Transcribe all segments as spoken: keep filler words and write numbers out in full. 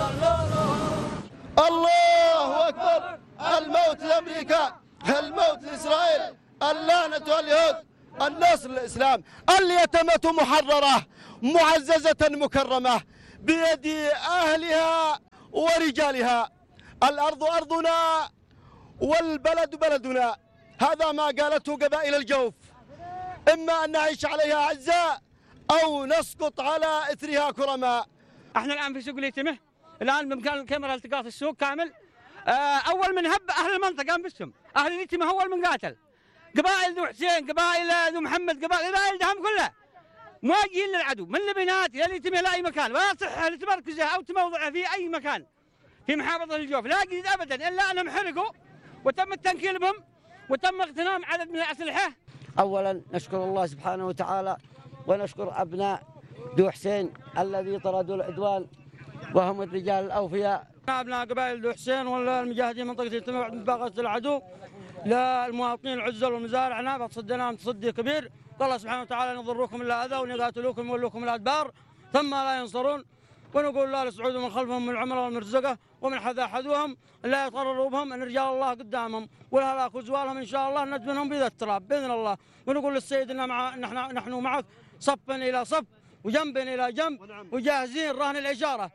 الله أكبر. الموت لأمريكا، الموت لإسرائيل، اللعنة اليهود، النصر للإسلام. اليتامى محررة معززة مكرمة بيد أهلها ورجالها. الأرض أرضنا والبلد بلدنا، هذا ما قالته قبائل الجوف. إما أن نعيش عليها أعزاء أو نسقط على إثرها كرماء. احنا الآن في سوق اليتمة، الآن بإمكان الكاميرا التقاط السوق كامل. أول من هب أهل المنطقة أنفسهم، أهل اليتمة هو من قاتل. قبائل ذو حسين، قبائل ذو محمد، قبائل قبائل دهم كلها مواجهين للعدو من لبنات إلى اليتمة لا أي مكان، ولا يصح لتمركزها أو تموضعها في أي مكان في محافظة الجوف. لا جديد أبدا إلا أنهم حرقوا وتم التنكيل بهم وتم اغتنام عدد من الأسلحة. أولا نشكر الله سبحانه وتعالى ونشكر أبناء ذو حسين الذي طردوا العدوان وهم الرجال الأوفياء. أبناء قبائل ذو حسين والمجاهدين منطقة اليتمة بعد مباغتة العدو للمواطنين العزل والمزارعنا فتصديناهم تصدي كبير. والله سبحانه وتعالى يضركم إلا أذى وإن يقاتلوكم يولوكم الأدبار ثم لا ينصرون. ونقول الله لسعود من خلفهم من العمرة والمرزقة ومن حذا حذوهم لا يتضرروا بهم ان رجال الله قدامهم والهلاك وزوالهم ان شاء الله ندفنهم بذا التراب باذن الله. ونقول للسيد ان مع نحن نحن معك صفا الى صف وجنبا الى جنب وجاهزين رهن الاشاره.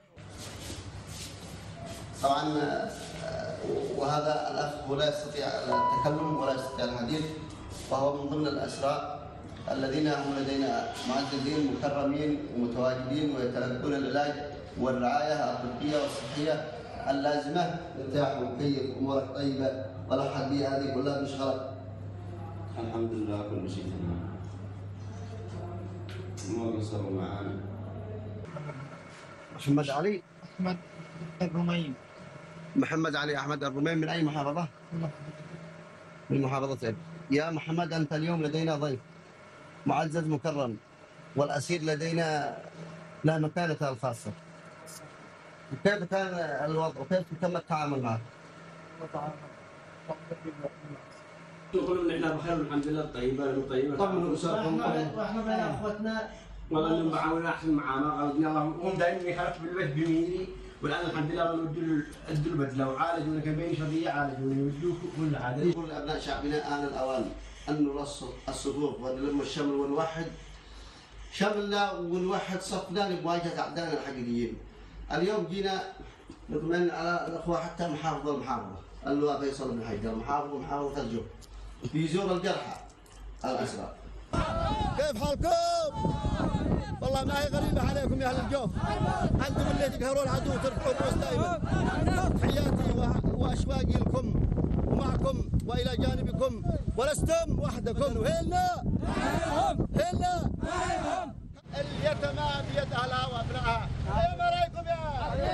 طبعا وهذا الاخ لا يستطيع التكلم ولا يستطيع الحديث، وهو من ضمن الاسرى الذين هم لدينا معززين مكرمين ومتواجدين ويتلقون العلاج والرعايه الطبيه والصحيه اللازمه. ارتاح وكيف امورك طيبه ولا حد هذه كلها تشغلك. الحمد لله كل شيء تمام. ما قصروا معانا. محمد علي احمد الرميم. محمد علي احمد الرميم من اي محافظه؟ من محافظتين. يا محمد انت اليوم لدينا ضيف معزز مكرم، والاسير لدينا له مكانته الخاصه. كيف كان الوضع وكيف تم التعامل معه؟ يقولون ان احنا بخير والحمد لله طيبه طيبه. طمنوا اسركم. واحنا بين اخوتنا والله انهم معاونا احسن معامله قالوا الله هم دائما يخرج بالبيت بيميني والان الحمد لله ودوا ادوا البدله وعالجوا كان بين شظيه عالجوا يودوا كل عاده. يقول ابناء شعبنا ان الاوان ان نرصد الصفوف ونلم الشمل ونوحد شملنا ونوحد صفنا لمواجهه اعدائنا الحقيقيين. اليوم جينا نطمئن على الاخوه حتى محافظه المحافظه اللواء فيصل بن حيدر محافظ محافظه الجوف بيزور الجرحى الاسرى. كيف حالكم؟ والله ما هي غريبه عليكم يا اهل الجوف، انتم اللي تقهروا العدو وترفعوا الراس دائما. حياتي واشواقي لكم ومعكم والى جانبكم ولستم وحدكم. هلنا هلنا اليتامى بيد اهلها وابنائها. ايوه ما رايكم يا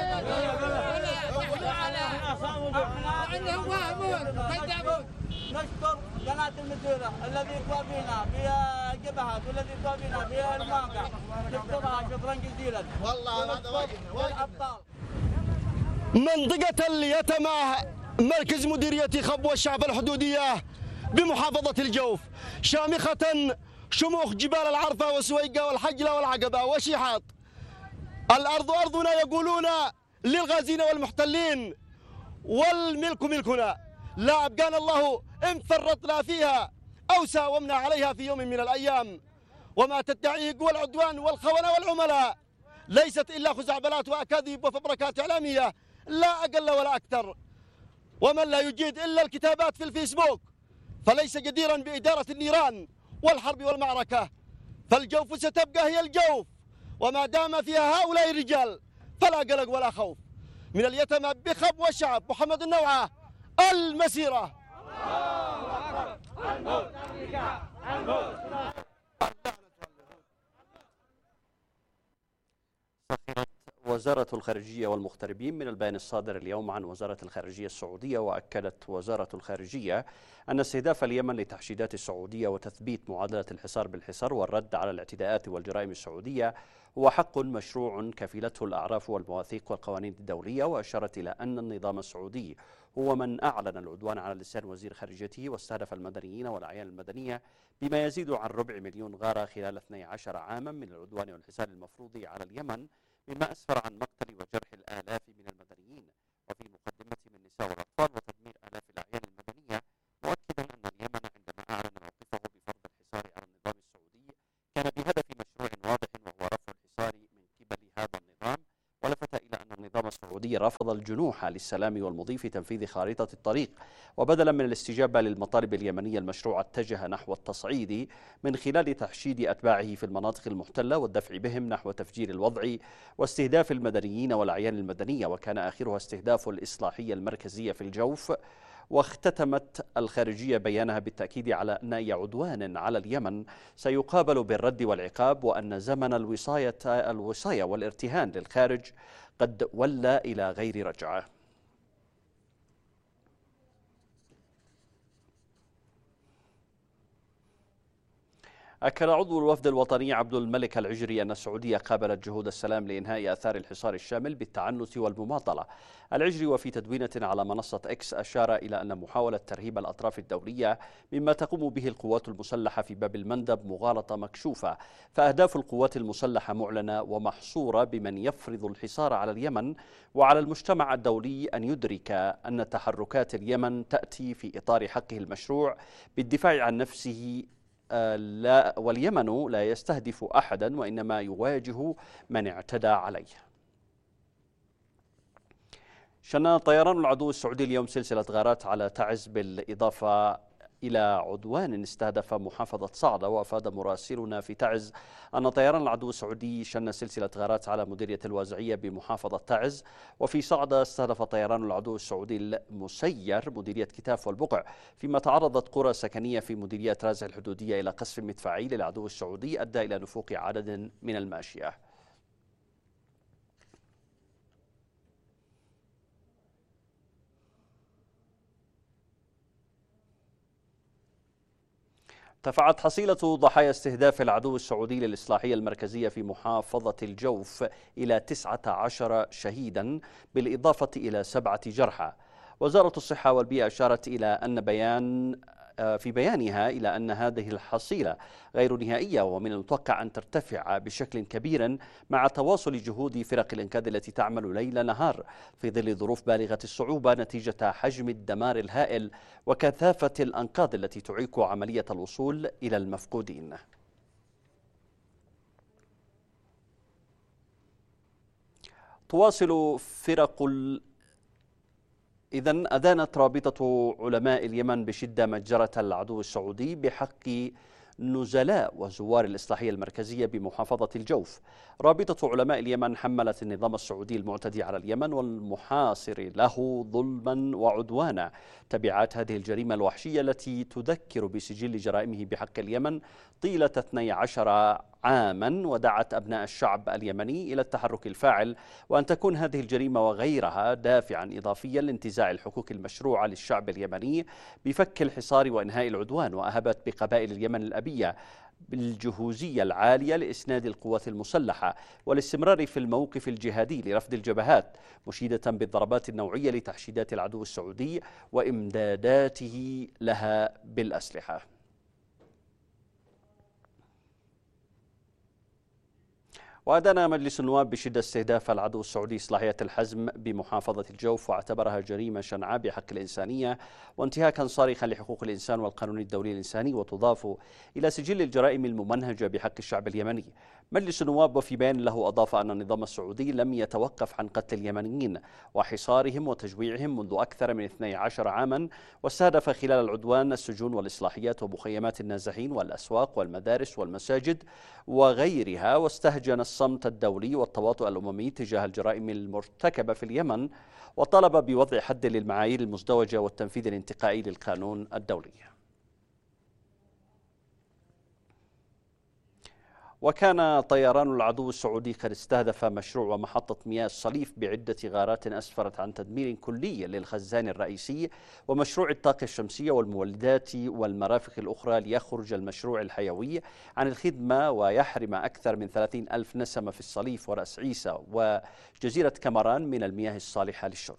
نشكر قناة المديرة الذي توافينا في جبهات والذي توافينا في المواقع، نشكرها شكرا جزيلا. والله هذا واجبنا والابطال. منطقة اليتامى مركز مديرية خبوة الشعب الحدودية بمحافظة الجوف، شامخة شموخ جبال العرفة وسويقة والحجلة والعقبة وشيحاط. الأرض أرضنا يقولون للغازين والمحتلين، والملك ملكنا، لا أبقانا الله إن فرطنا فيها أو ساومنا عليها في يوم من الأيام. وما تدعيه قوى العدوان والخونة والعملاء ليست إلا خزعبلات وأكاذيب وفبركات إعلامية لا أقل ولا أكثر. ومن لا يجيد إلا الكتابات في الفيسبوك فليس جديرا بإدارة النيران والحرب والمعركة. فالجوف ستبقى هي الجوف، وما دام فيها هؤلاء الرجال فلا قلق ولا خوف. من اليتامى بخب والشعب محمد النوعة، المسيرة. وزارة الخارجية والمغتربين من البيان الصادر اليوم عن وزارة الخارجية السعودية. وأكدت وزارة الخارجية أن استهداف اليمن لتحشيدات السعودية وتثبيت معادلة الحصار بالحصار والرد على الاعتداءات والجرائم السعودية هو حق مشروع كفلته الأعراف والمواثيق والقوانين الدولية. وأشارت إلى أن النظام السعودي هو من أعلن العدوان على لسان وزير خارجيته واستهدف المدنيين والأعيان المدنية بما يزيد عن ربع مليون غارة خلال اثني عشر عاما من العدوان والحصار المفروض على اليمن، مما أسفر عن مقتل وجرح الآلاف من السعودي رفض الجنوح للسلام والمضي في تنفيذ خارطة الطريق، وبدلا من الاستجابة للمطالب اليمنية المشروعة اتجه نحو التصعيد من خلال تحشيد أتباعه في المناطق المحتلة والدفع بهم نحو تفجير الوضع واستهداف المدنيين والأعيان المدنية، وكان آخرها استهداف الإصلاحية المركزية في الجوف. واختتمت الخارجية بيانها بالتأكيد على أن أي عدوان على اليمن سيقابل بالرد والعقاب، وأن زمن الوصاية الوصاية والارتهان للخارج قد ولى إلى غير رجعة. أكد عضو الوفد الوطني عبد الملك العجري أن السعودية قابلت جهود السلام لإنهاء آثار الحصار الشامل بالتعنت والمماطلة. العجري وفي تدوينة على منصة إكس أشار إلى أن محاولة ترهيب الأطراف الدولية مما تقوم به القوات المسلحة في باب المندب مغالطة مكشوفة، فأهداف القوات المسلحة معلنة ومحصورة بمن يفرض الحصار على اليمن، وعلى المجتمع الدولي أن يدرك أن تحركات اليمن تأتي في إطار حقه المشروع بالدفاع عن نفسه، لا واليمن لا يستهدف أحدا وإنما يواجه من اعتدى عليه. شن طيران العدو السعودي اليوم سلسلة غارات على تعز، بالإضافة إلى عدوان استهدف محافظة صعدة. وأفاد مراسلنا في تعز أن طيران العدو السعودي شن سلسلة غارات على مديرية الوازعية بمحافظة تعز، وفي صعدة استهدف طيران العدو السعودي المسير مديرية كتاف والبقع، فيما تعرضت قرى سكنية في مديرية رازع الحدودية إلى قصف مدفعي للعدو السعودي أدى إلى نفوق عدد من الماشية. ارتفعت حصيلة ضحايا استهداف العدو السعودي للإصلاحية المركزية في محافظة الجوف إلى تسعة عشر شهيدا بالإضافة إلى سبعة جرحى. وزارة الصحة والبيئة أشارت إلى أن بيان في بيانها إلى أن هذه الحصيلة غير نهائية، ومن المتوقع أن ترتفع بشكل كبير مع تواصل جهود فرق الإنقاذ التي تعمل ليل نهار في ظل ظروف بالغة الصعوبة نتيجة حجم الدمار الهائل وكثافة الأنقاض التي تعيق عملية الوصول إلى المفقودين. تواصل فرق ال إذن أدانت رابطة علماء اليمن بشدة متجرة العدو السعودي بحق نزلاء وزوار الإصلاحية المركزية بمحافظة الجوف. رابطة علماء اليمن حملت النظام السعودي المعتدي على اليمن والمحاصر له ظلما وعدوانا تبعات هذه الجريمة الوحشية التي تذكر بسجل جرائمه بحق اليمن طيلة اثني عشر عاما، ودعت أبناء الشعب اليمني إلى التحرك الفاعل، وأن تكون هذه الجريمة وغيرها دافعا إضافيا لانتزاع الحقوق المشروعة للشعب اليمني بفك الحصار وإنهاء العدوان. وأهبت بقبائل اليمن الأبية بالجهوزية العالية لإسناد القوات المسلحة والاستمرار في الموقف الجهادي لرفض الجبهات، مشيدة بالضربات النوعية لتحشيدات العدو السعودي وإمداداته لها بالأسلحة. وأدان مجلس النواب بشدة استهداف العدو السعودي إصلاحية الحزم بمحافظة الجوف، واعتبرها جريمة شنعاء بحق الإنسانية وانتهاكا صارخا لحقوق الإنسان والقانون الدولي الإنساني، وتضاف إلى سجل الجرائم الممنهجة بحق الشعب اليمني. مجلس النواب وفي بيان له أضاف أن النظام السعودي لم يتوقف عن قتل اليمنيين وحصارهم وتجويعهم منذ أكثر من اثني عشر عاما، واستهدف خلال العدوان السجون والإصلاحيات ومخيمات النازحين والأسواق والمدارس والمساجد وغيرها، واستهجن الصمت الدولي والتواطؤ الأممي تجاه الجرائم المرتكبة في اليمن، وطلب بوضع حد للمعايير المزدوجة والتنفيذ الانتقائي للقانون الدولي. وكان طيران العدو السعودي قد استهدف مشروع ومحطة مياه الصليف بعدة غارات أسفرت عن تدمير كلي للخزان الرئيسي ومشروع الطاقة الشمسية والمولدات والمرافق الأخرى، ليخرج المشروع الحيوي عن الخدمة ويحرم أكثر من ثلاثين ألف نسمة في الصليف ورأس عيسى وجزيرة كامران من المياه الصالحة للشرب.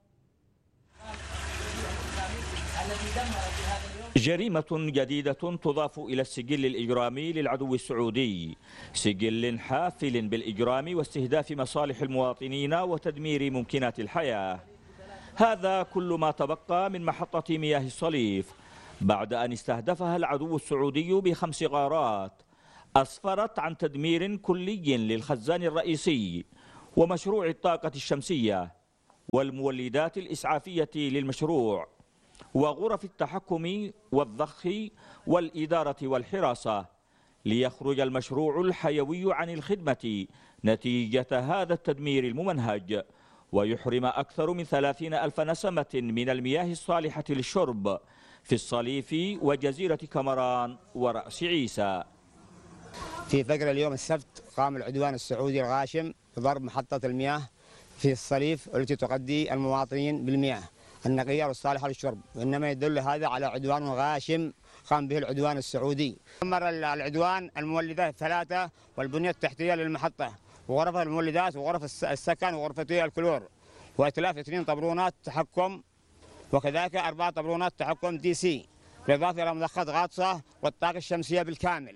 جريمة جديدة تضاف إلى السجل الإجرامي للعدو السعودي، سجل حافل بالإجرام واستهداف مصالح المواطنين وتدمير ممكنات الحياة. هذا كل ما تبقى من محطة مياه الصليف بعد أن استهدفها العدو السعودي بخمس غارات أسفرت عن تدمير كلي للخزان الرئيسي ومشروع الطاقة الشمسية والمولدات الإسعافية للمشروع وغرف التحكم والضخ والإدارة والحراسة، ليخرج المشروع الحيوي عن الخدمة نتيجة هذا التدمير الممنهج، ويحرم أكثر من ثلاثين ألف نسمة من المياه الصالحة للشرب في الصليف وجزيرة كمران ورأس عيسى. في فجر اليوم السبت قام العدوان السعودي الغاشم بضرب محطة المياه في الصليف التي تغذي المواطنين بالمياه النقية والصالحة للشرب، وإنما يدل هذا على عدوان غاشم قام به العدوان السعودي. دمر العدوان المولدات الثلاثة والبنية التحتية للمحطة وغرف المولدات وغرف السكن وغرفتي الكلور، وإتلاف اثنين طبرونات تحكم، وكذلك أربع طبرونات تحكم دي سي، بالإضافة إلى مضخات غاطسة والطاقة الشمسية بالكامل.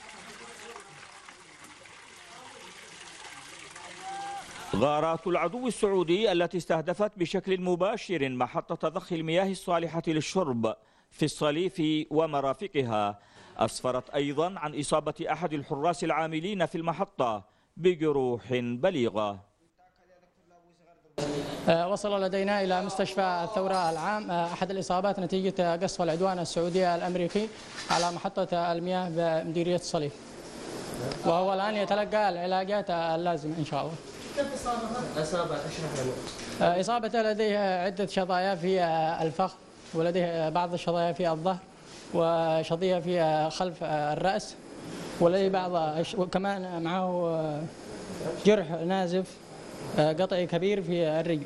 غارات العدو السعودي التي استهدفت بشكل مباشر محطة ضخ المياه الصالحة للشرب في الصليف ومرافقها أسفرت أيضا عن إصابة أحد الحراس العاملين في المحطة بجروح بليغة. وصل لدينا إلى مستشفى الثورة العام أحد الإصابات نتيجة قصف العدوان السعودي الأمريكي على محطة المياه بمديرية الصليف، وهو الآن يتلقى العلاجات اللازمة إن شاء الله. كيف إصابته؟ إصابة اشرح لنا. إصابته لديه عدة شظايا في الفخذ، ولديه بعض الشظايا في الظهر، وشظية في خلف الرأس، ولديه بعض وكمان معه جرح نازف قطعي كبير في الرجل.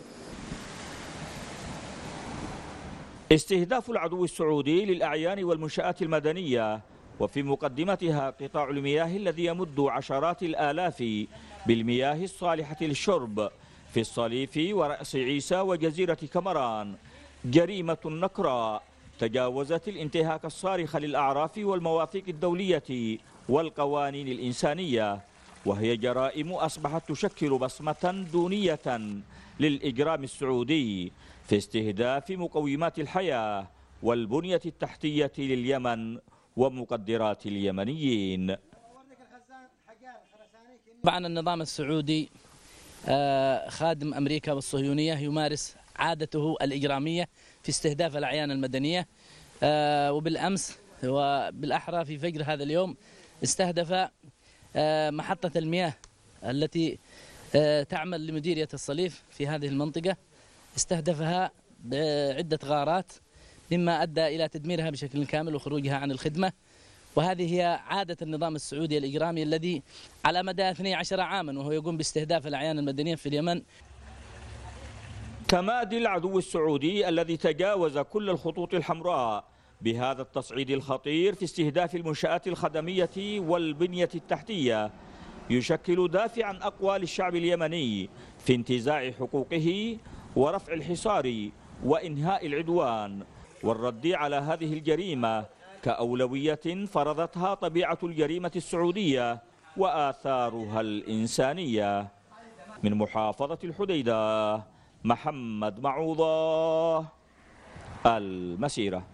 استهداف العدو السعودي للأعيان والمنشآت المدنية وفي مقدمتها قطاع المياه الذي يمد عشرات الآلاف بالمياه الصالحة للشرب في الصليف ورأس عيسى وجزيرة كمران جريمة نكراء تجاوزت الانتهاك الصارخ للأعراف والمواثيق الدولية والقوانين الإنسانية، وهي جرائم أصبحت تشكل بصمة دونية للإجرام السعودي في استهداف مقومات الحياة والبنية التحتية لليمن ومقدرات اليمنيين. طبعا النظام السعودي خادم أمريكا والصهيونية يمارس عادته الإجرامية في استهداف الأعيان المدنية، وبالأمس وبالأحرى في فجر هذا اليوم استهدف محطة المياه التي تعمل لمديرية الصليف في هذه المنطقة، استهدفها بعدة غارات مما أدى إلى تدميرها بشكل كامل وخروجها عن الخدمة. وهذه هي عادة النظام السعودي الإجرامي الذي على مدى اثني عشر عاما وهو يقوم باستهداف الأعيان المدنية في اليمن. تمادي العدو السعودي الذي تجاوز كل الخطوط الحمراء بهذا التصعيد الخطير في استهداف المنشآت الخدمية والبنية التحتية يشكل دافعا أقوى للشعب اليمني في انتزاع حقوقه ورفع الحصار وإنهاء العدوان والرد على هذه الجريمة كأولوية فرضتها طبيعة الجريمة السعودية وآثارها الإنسانية. من محافظة الحديدة محمد معوضة، المسيرة.